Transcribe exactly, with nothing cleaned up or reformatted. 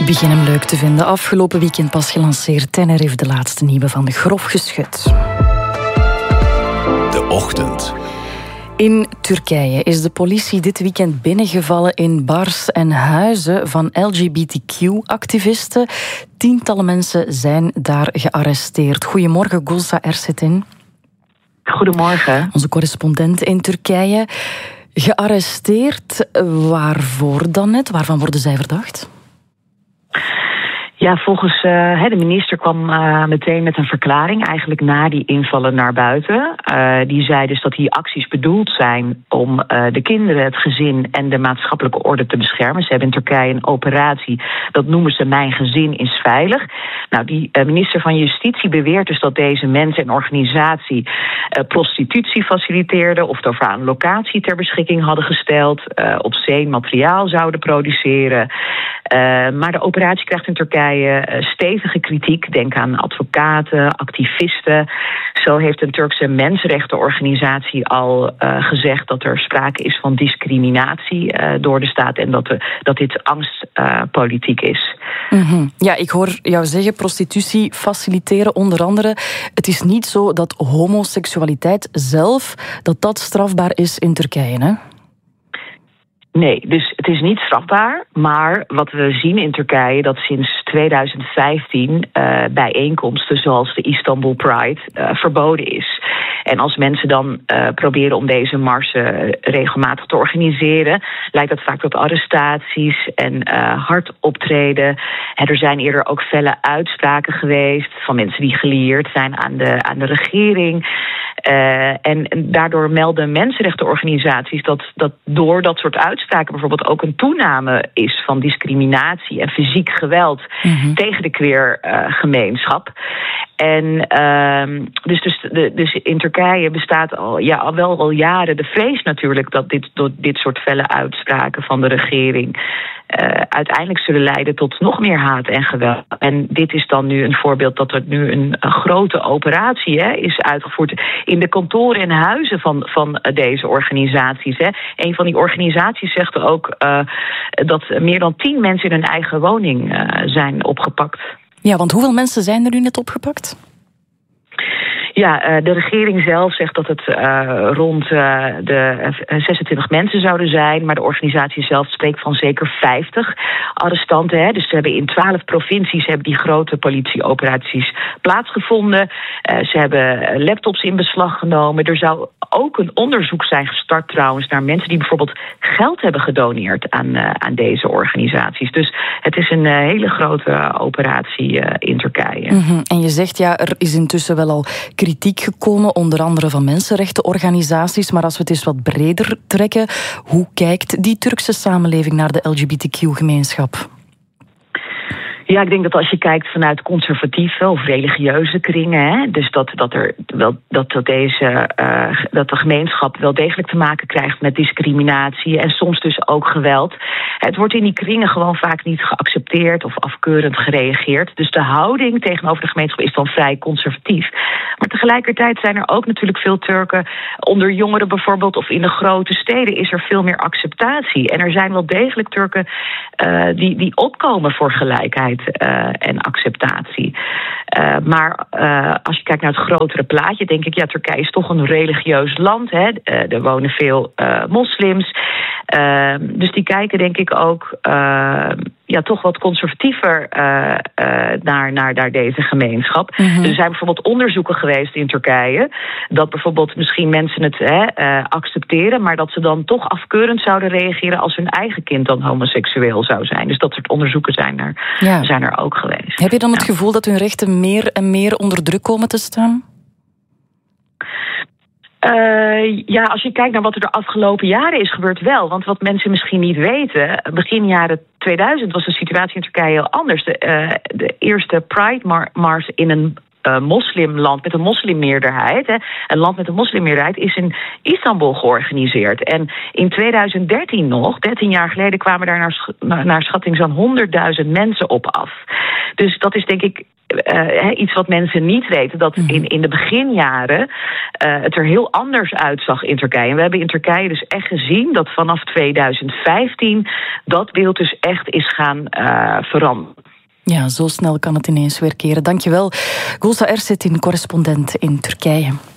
Begin hem leuk te vinden. Afgelopen weekend pas gelanceerd. Tenerife, de laatste nieuwe van Grof Geschut. De Ochtend. In Turkije is de politie dit weekend binnengevallen in bars en huizen van L G B T Q-activisten. Tientallen mensen zijn daar gearresteerd. Goedemorgen, Gülsa Ersetin. Goedemorgen. Onze correspondent in Turkije. Gearresteerd, waarvoor dan net? Waarvan worden zij verdacht? Ja, volgens uh, de minister kwam uh, meteen met een verklaring, eigenlijk na die invallen naar buiten. Uh, die zei dus dat die acties bedoeld zijn om uh, de kinderen, het gezin en de maatschappelijke orde te beschermen. Ze hebben in Turkije een operatie, dat noemen ze Mijn Gezin is Veilig. Nou, die uh, minister van Justitie beweert dus dat deze mensen en organisatie uh, prostitutie faciliteerden of daarvoor een locatie ter beschikking hadden gesteld, uh, obsceen materiaal zouden produceren. Uh, maar de operatie krijgt in Turkije stevige kritiek. Denk aan advocaten, activisten. Zo heeft een Turkse mensenrechtenorganisatie al uh, gezegd dat er sprake is van discriminatie uh, door de staat en dat, de, dat dit angstpolitiek uh, is. Mm-hmm. Ja, ik hoor jou zeggen prostitutie faciliteren onder andere. Het is niet zo dat homoseksualiteit zelf dat dat strafbaar is in Turkije, hè? Nee, dus het is niet strafbaar. Maar wat we zien in Turkije, dat sinds tweeduizend vijftien uh, bijeenkomsten zoals de Istanbul Pride uh, verboden is. En als mensen dan uh, proberen om deze marsen regelmatig te organiseren, leidt dat vaak tot arrestaties en uh, hard optreden. En er zijn eerder ook felle uitspraken geweest van mensen die gelieerd zijn aan de, aan de regering. Uh, en, en daardoor melden mensenrechtenorganisaties dat, dat door dat soort uitspraken bijvoorbeeld ook een toename is van discriminatie en fysiek geweld mm-hmm. tegen de queer uh, gemeenschap. En uh, dus, dus, de, dus in Turkije bestaat al, ja, al wel al jaren de vrees natuurlijk dat dit, door dit soort felle uitspraken van de regering uh, uiteindelijk zullen leiden tot nog meer haat en geweld. En dit is dan nu een voorbeeld dat er nu een, een grote operatie hè, is uitgevoerd in de kantoren en huizen van, van deze organisaties. Hè. Een van die organisaties zegt ook uh, dat meer dan tien mensen in hun eigen woning uh, zijn opgepakt. Ja, want hoeveel mensen zijn er nu net opgepakt? Ja, de regering zelf zegt dat het uh, rond uh, de zesentwintig mensen zouden zijn. Maar de organisatie zelf spreekt van zeker vijftig arrestanten. Hè. Dus ze hebben in twaalf provincies hebben die grote politieoperaties plaatsgevonden. Uh, ze hebben laptops in beslag genomen. Er zou ook een onderzoek zijn gestart trouwens naar mensen die bijvoorbeeld geld hebben gedoneerd aan, uh, aan deze organisaties. Dus het is een uh, hele grote operatie uh, in Turkije. Mm-hmm. En je zegt ja, er is intussen wel al kritiek gekomen, onder andere van mensenrechtenorganisaties. Maar als we het eens wat breder trekken, hoe kijkt die Turkse samenleving naar de L G B T Q-gemeenschap? Ja, ik denk dat als je kijkt vanuit conservatieve of religieuze kringen, hè, dus dat, dat, er wel, dat, dat, deze, uh, dat de gemeenschap wel degelijk te maken krijgt met discriminatie en soms dus ook geweld. Het wordt in die kringen gewoon vaak niet geaccepteerd of afkeurend gereageerd. Dus de houding tegenover de gemeenschap is dan vrij conservatief. Maar tegelijkertijd zijn er ook natuurlijk veel Turken, onder jongeren bijvoorbeeld, of in de grote steden is er veel meer acceptatie. En er zijn wel degelijk Turken uh, die, die opkomen voor gelijkheid Uh, en acceptatie. Uh, maar uh, als je kijkt naar het grotere plaatje, denk ik, ja, Turkije is toch een religieus land. Hè? Uh, er wonen veel uh, moslims. Uh, dus die kijken, denk ik, ook uh, ja, toch wat conservatiever uh, uh, naar, naar, naar deze gemeenschap. Mm-hmm. Er zijn bijvoorbeeld onderzoeken geweest in Turkije dat bijvoorbeeld misschien mensen het hè, uh, accepteren, maar dat ze dan toch afkeurend zouden reageren als hun eigen kind dan homoseksueel zou zijn. Dus dat soort onderzoeken zijn er, ja. zijn er ook geweest. Heb je dan het ja. gevoel dat hun rechten meer en meer onder druk komen te staan? Uh, ja, als je kijkt naar wat er de afgelopen jaren is gebeurd wel. Want wat mensen misschien niet weten, begin jaren tweeduizend was de situatie in Turkije heel anders. De, uh, de eerste Pride-mars in een Uh, moslimland met een moslimmeerderheid, hè, een land met een moslimmeerderheid, is in Istanbul georganiseerd. En in tweeduizend dertien nog, dertien jaar geleden, kwamen daar naar, sch- naar schatting zo'n honderdduizend mensen op af. Dus dat is denk ik Uh, iets wat mensen niet weten, dat in, in de beginjaren uh, het er heel anders uitzag in Turkije. En we hebben in Turkije dus echt gezien dat vanaf tweeduizend vijftien dat beeld dus echt is gaan uh, veranderen. Ja, zo snel kan het ineens weer keren. Dankjewel, Gülse Ersetin, correspondent in Turkije.